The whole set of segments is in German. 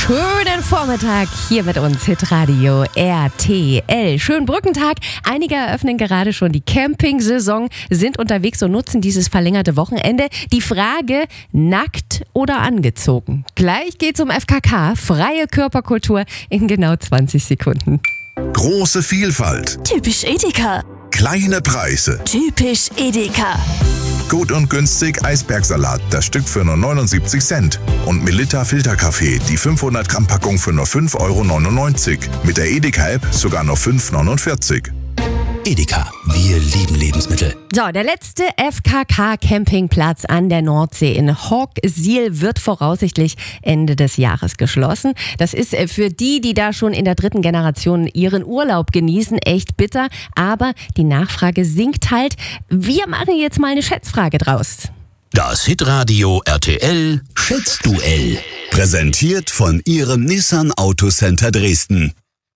Schönen Vormittag hier mit uns, Hitradio RTL. Schönen Brückentag. Einige eröffnen gerade schon die Campingsaison, sind unterwegs und nutzen dieses verlängerte Wochenende. Die Frage, nackt oder angezogen? Gleich geht's um FKK, freie Körperkultur, in genau 20 Sekunden. Große Vielfalt. Typisch Edeka. Kleine Preise. Typisch Edeka. Gut und günstig Eisbergsalat, das Stück für nur 79 Cent. Und Melitta Filterkaffee, die 500 Gramm Packung für nur 5,99 €. Mit der Edeka-App sogar noch 5,49 €. Edeka, wir lieben Lebensmittel. So, der letzte FKK-Campingplatz an der Nordsee in Hooksiel wird voraussichtlich Ende des Jahres geschlossen. Das ist für die da schon in der 3. Generation ihren Urlaub genießen, echt bitter. Aber die Nachfrage sinkt halt. Wir machen jetzt mal eine Schätzfrage draus. Das Hitradio RTL Schätzduell. Präsentiert von Ihrem Nissan Autocenter Dresden.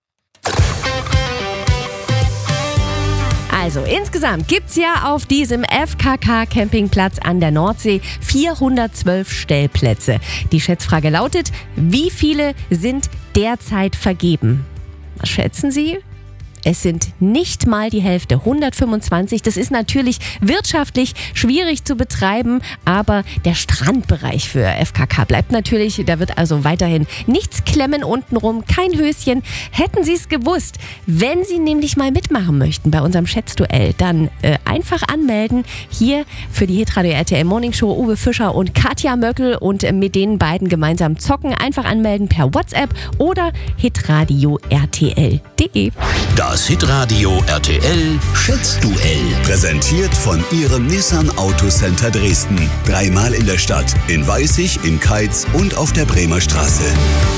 Also insgesamt gibt's ja auf diesem FKK-Campingplatz an der Nordsee 412 Stellplätze. Die Schätzfrage lautet, wie viele sind derzeit vergeben? Was schätzen Sie? Es sind nicht mal die Hälfte, 125. Das ist natürlich wirtschaftlich schwierig zu betreiben, aber der Strandbereich für FKK bleibt natürlich. Da wird also weiterhin nichts klemmen untenrum, kein Höschen. Hätten Sie es gewusst, wenn Sie nämlich mal mitmachen möchten bei unserem Schätzduell, dann einfach anmelden. Hier für die Hitradio RTL Morning Show Uwe Fischer und Katja Möckel und mit den beiden gemeinsam zocken. Einfach anmelden per WhatsApp oder hitradio rtl.de. Das Hitradio RTL Schätzduell. Präsentiert von Ihrem Nissan Autocenter Dresden. 3-mal in der Stadt, in Weißig, in Keitz und auf der Bremer Straße.